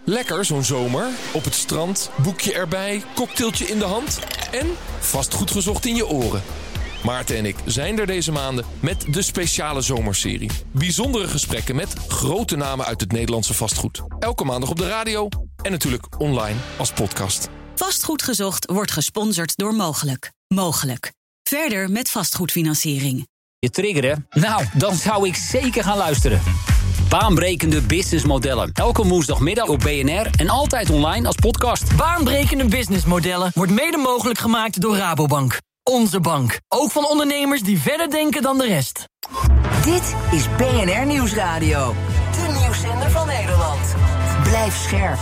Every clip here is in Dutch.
Lekker zo'n zomer. Op het strand, boekje erbij, cocktailtje in de hand en vastgoed gezocht in je oren. Maarten en ik zijn er deze maanden met de speciale zomerserie. Bijzondere gesprekken met grote namen uit het Nederlandse vastgoed. Elke maandag op de radio en natuurlijk online als podcast. Vastgoed gezocht wordt gesponsord door Mogelijk. Mogelijk. Verder met vastgoedfinanciering. Je triggeren? Nou, dan zou ik zeker gaan luisteren. Baanbrekende businessmodellen. Elke woensdagmiddag op BNR en altijd online als podcast. Baanbrekende businessmodellen wordt mede mogelijk gemaakt door Rabobank. Onze bank. Ook van ondernemers die verder denken dan de rest. Dit is BNR Nieuwsradio. De nieuwszender van Nederland. Blijf scherp.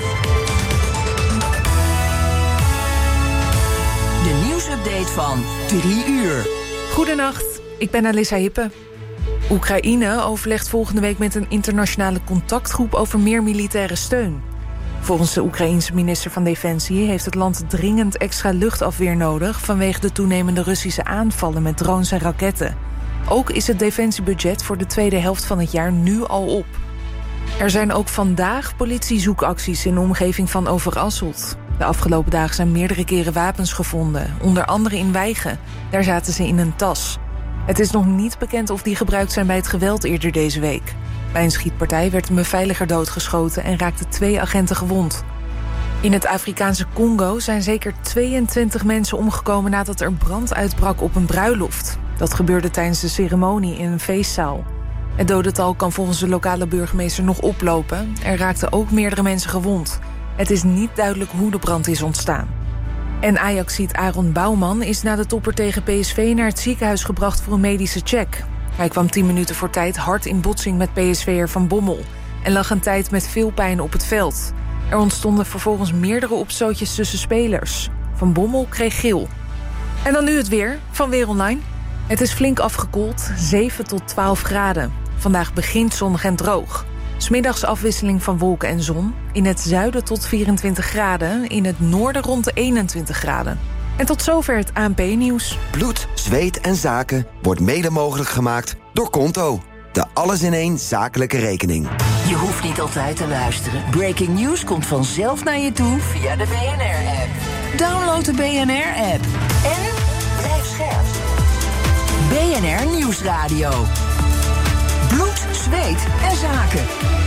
De nieuwsupdate van 3 uur. Goedenacht, ik ben Alissa Hippe. Oekraïne overlegt volgende week met een internationale contactgroep over meer militaire steun. Volgens de Oekraïense minister van Defensie heeft het land dringend extra luchtafweer nodig vanwege de toenemende Russische aanvallen met drones en raketten. Ook is het defensiebudget voor de tweede helft van het jaar nu al op. Er zijn ook vandaag politiezoekacties in de omgeving van Overasselt. De afgelopen dagen zijn meerdere keren wapens gevonden, onder andere in Wijchen. Daar zaten ze in een tas. Het is nog niet bekend of die gebruikt zijn bij het geweld eerder deze week. Bij een schietpartij werd een beveiliger doodgeschoten en raakten 2 agenten gewond. In het Afrikaanse Congo zijn zeker 22 mensen omgekomen nadat er brand uitbrak op een bruiloft. Dat gebeurde tijdens de ceremonie in een feestzaal. Het dodental kan volgens de lokale burgemeester nog oplopen. Er raakten ook meerdere mensen gewond. Het is niet duidelijk hoe de brand is ontstaan. En Ajaxiet Aaron Bouwman is na de topper tegen PSV naar het ziekenhuis gebracht voor een medische check. Hij kwam 10 minuten voor tijd hard in botsing met PSV'er Van Bommel en lag een tijd met veel pijn op het veld. Er ontstonden vervolgens meerdere opstootjes tussen spelers. Van Bommel kreeg geel. En dan nu het weer van Weer Online. Het is flink afgekoeld, 7 tot 12 graden. Vandaag begint zonnig en droog. 's Middags afwisseling van wolken en zon. In het zuiden tot 24 graden. In het noorden rond de 21 graden. En tot zover het ANP-nieuws. Bloed, zweet en zaken wordt mede mogelijk gemaakt door Konto. De alles-in-één zakelijke rekening. Je hoeft niet altijd te luisteren. Breaking news komt vanzelf naar je toe via de BNR-app. Download de BNR-app. En blijf scherp. BNR Nieuwsradio. Bloed, zweet en zaken.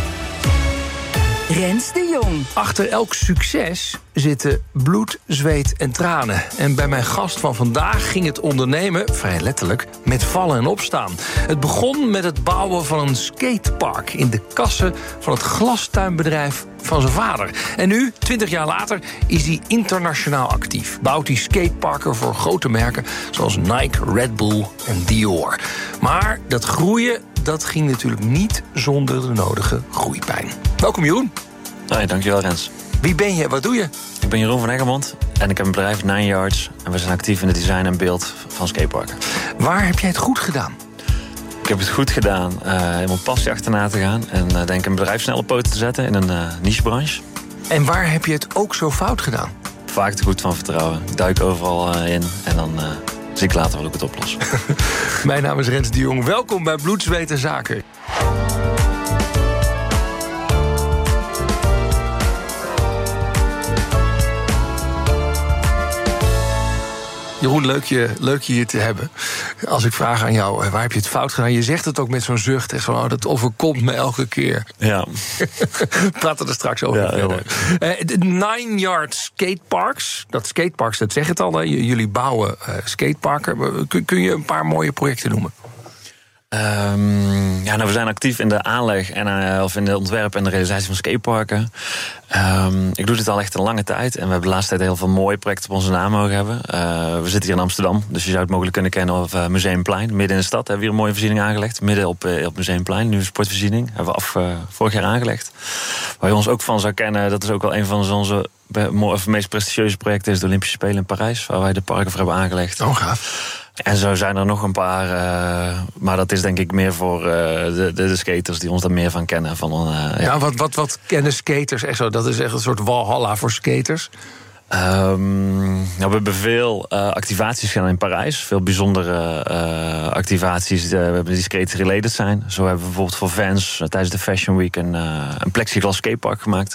Rens de Jong. Achter elk succes zitten bloed, zweet en tranen. En bij mijn gast van vandaag ging het ondernemen, vrij letterlijk, met vallen en opstaan. Het begon met het bouwen van een skatepark in de kassen van het glastuinbedrijf van zijn vader. En nu, 20 jaar later, is hij internationaal actief. Bouwt hij skateparken voor grote merken zoals Nike, Red Bull en Dior. Maar dat groeien, dat ging natuurlijk niet zonder de nodige groeipijn. Welkom Jeroen. Hoi, dankjewel Rens. Wie ben je? Wat doe je? Ik ben Jeroen van Eggermond en ik heb een bedrijf 9 Yards. En we zijn actief in het design en beeld van skateparken. Waar heb jij het goed gedaan? Ik heb het goed gedaan in mijn passie achterna te gaan. En denk een bedrijf snel op poten te zetten in een nichebranche. En waar heb je het ook zo fout gedaan? Vaak te goed van vertrouwen. Ik duik overal in en dan zie ik later wel ook het oplossen. Mijn naam is Rens de Jong. Welkom bij Bloed, Zweet en Zaken. Jeroen, leuk je hier te hebben. Als ik vraag aan jou, waar heb je het fout gedaan? Je zegt het ook met zo'n zucht. Echt van, dat overkomt me elke keer. Ja. Praten er straks over verder. De 9 Yard Skateparks. Dat skateparks, dat zegt het al. Hè. Jullie bouwen skateparken. Kun je een paar mooie projecten noemen? We zijn actief in de aanleg of in de ontwerp en de realisatie van skateparken. Ik doe dit al echt een lange tijd. En we hebben de laatste tijd heel veel mooie projecten op onze naam mogen hebben. We zitten hier in Amsterdam, dus je zou het mogelijk kunnen kennen op Museumplein. Midden in de stad hebben we hier een mooie voorziening aangelegd. Midden op Museumplein, nu een sportvoorziening. Hebben we vorig jaar aangelegd. Waar je ons ook van zou kennen, dat is ook wel een van onze meest prestigieuze projecten, is de Olympische Spelen in Parijs. Waar wij de parken voor hebben aangelegd. Oh, gaaf. En zo zijn er nog een paar, maar dat is denk ik meer voor de skaters die ons daar meer van kennen. Wat kennen skaters echt zo? Dat is echt een soort walhalla voor skaters. We hebben veel activaties gedaan in Parijs. Veel bijzondere activaties die skate-related zijn. Zo hebben we bijvoorbeeld voor fans tijdens de Fashion Week een plexiglas skatepark gemaakt.